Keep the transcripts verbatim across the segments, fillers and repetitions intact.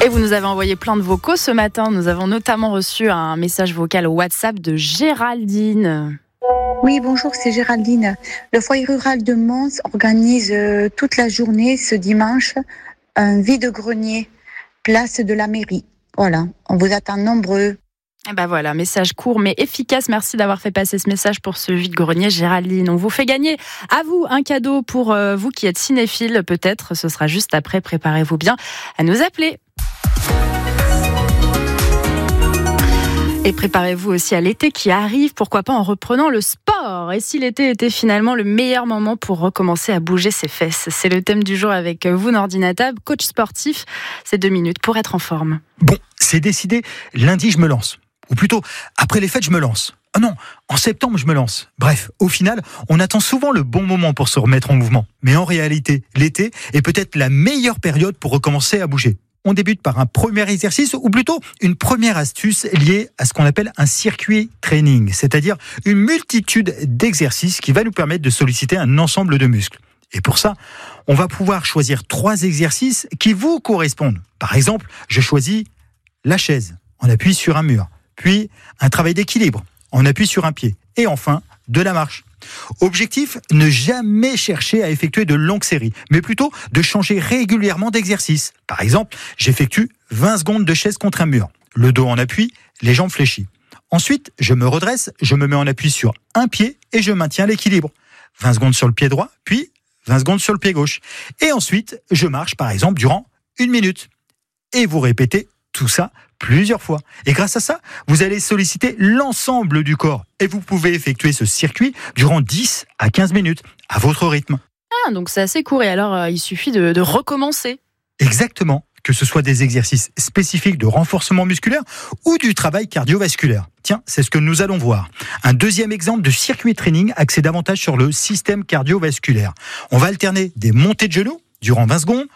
Et vous nous avez envoyé plein de vocaux ce matin. Nous avons notamment reçu un message vocal au WhatsApp de Géraldine. Oui, bonjour, c'est Géraldine. Le foyer rural de Mons organise euh, toute la journée, ce dimanche, un vide-grenier, place de la mairie. Voilà, on vous attend nombreux. Et ben voilà, message court mais efficace. Merci d'avoir fait passer ce message pour ce vide-grenier, Géraldine. On vous fait gagner, à vous, un cadeau pour euh, vous qui êtes cinéphile, peut-être. Ce sera juste après. Préparez-vous bien à nous appeler. Et préparez-vous aussi à l'été qui arrive, pourquoi pas en reprenant le sport. Et si l'été était finalement le meilleur moment pour recommencer à bouger ses fesses? C'est le thème du jour avec vous, Nordine Atab, coach sportif. C'est deux minutes pour être en forme. Bon, c'est décidé, lundi je me lance. Ou plutôt, après les fêtes je me lance. Oh non, en septembre je me lance. Bref, au final, on attend souvent le bon moment pour se remettre en mouvement. Mais en réalité, l'été est peut-être la meilleure période pour recommencer à bouger. On débute par un premier exercice ou plutôt une première astuce liée à ce qu'on appelle un circuit training, c'est-à-dire une multitude d'exercices qui va nous permettre de solliciter un ensemble de muscles. Et pour ça, on va pouvoir choisir trois exercices qui vous correspondent. Par exemple, je choisis la chaise, on appuie sur un mur, puis un travail d'équilibre, on appuie sur un pied, et enfin, de la marche. Objectif, ne jamais chercher à effectuer de longues séries, mais plutôt de changer régulièrement d'exercice. Par exemple, j'effectue vingt secondes de chaise contre un mur. Le dos en appui, les jambes fléchies. Ensuite, je me redresse, je me mets en appui sur un pied et je maintiens l'équilibre. vingt secondes sur le pied droit, puis vingt secondes sur le pied gauche. Et ensuite, je marche par exemple durant une minute. Et vous répétez tout ça plusieurs fois. Et grâce à ça, vous allez solliciter l'ensemble du corps. Et vous pouvez effectuer ce circuit durant dix à quinze minutes, à votre rythme. Ah, donc c'est assez court. Et alors, euh, il suffit de, de recommencer. Exactement. Que ce soit des exercices spécifiques de renforcement musculaire ou du travail cardiovasculaire. Tiens, c'est ce que nous allons voir. Un deuxième exemple de circuit training axé davantage sur le système cardiovasculaire. On va alterner des montées de genoux durant vingt secondes.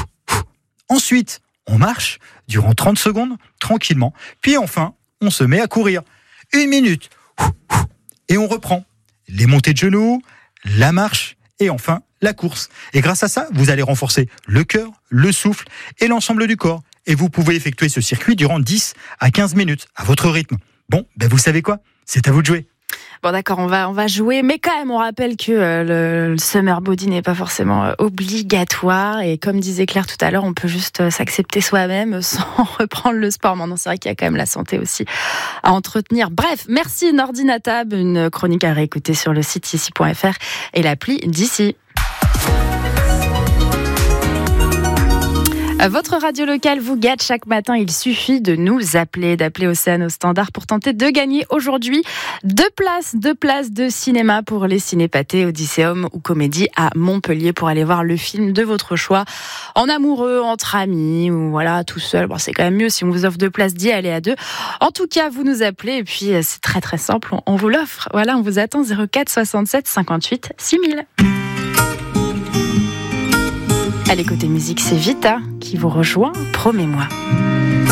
Ensuite, on marche durant trente secondes, tranquillement. Puis enfin, on se met à courir. Une minute. Et on reprend. Les montées de genoux, la marche et enfin la course. Et grâce à ça, vous allez renforcer le cœur, le souffle et l'ensemble du corps. Et vous pouvez effectuer ce circuit durant dix à quinze minutes, à votre rythme. Bon, ben vous savez quoi ? C'est à vous de jouer. Bon d'accord, on va on va jouer, mais quand même on rappelle que euh, le, le summer body n'est pas forcément euh, obligatoire et comme disait Claire tout à l'heure, on peut juste euh, s'accepter soi-même sans reprendre le sport. Maintenant c'est vrai qu'il y a quand même la santé aussi à entretenir. Bref, merci Nordine Atab, une chronique à réécouter sur le site ici point f r et l'appli d'ici. Votre radio locale vous gâte chaque matin. Il suffit de nous appeler, d'appeler Océane au standard pour tenter de gagner aujourd'hui deux places, deux places de cinéma pour les Ciné-Pathé, Odysseum ou Comédie à Montpellier pour aller voir le film de votre choix en amoureux, entre amis ou voilà tout seul. Bon, c'est quand même mieux si on vous offre deux places d'y aller à deux. En tout cas, vous nous appelez et puis c'est très très simple. On vous l'offre. Voilà, on vous attend zéro quatre soixante-sept cinquante-huit six mille. Allez, côté musique, c'est Vita qui vous rejoint, promets-moi.